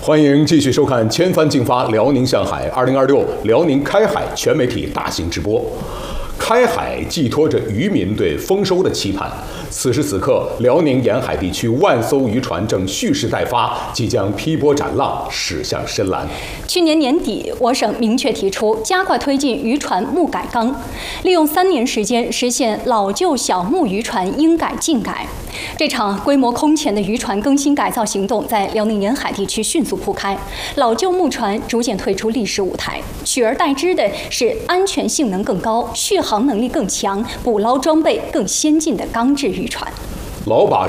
欢迎继续收看《千帆竞发辽宁向海2026辽宁开海全媒体大型直播。开海寄托着渔民对丰收的期盼。此时此刻，辽宁沿海地区万艘渔船正蓄势待发，即将劈波斩浪，驶向深蓝。 去年年底，我省明确提出加快推进渔船木改纲，利用3年时间实现老旧小木渔船应改尽改。这场规模空前的渔船更新改造行动在辽宁沿海地区迅速铺开，老旧木船逐渐退出历史舞台，取而代之的是安全性能更高、续航能力更强、捕捞装备更先进的钢制渔船。 老把